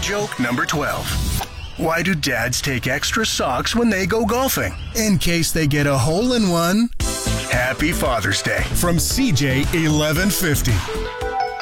Joke number 12. Why do dads take extra socks when they go golfing? In case they get a hole in one. Happy Father's Day from CJ 1150.